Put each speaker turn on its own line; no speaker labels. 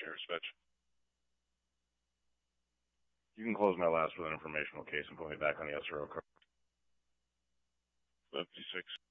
Sheriff's Fetch.
You can close my last with an informational case and put me back on the SRO card.
56.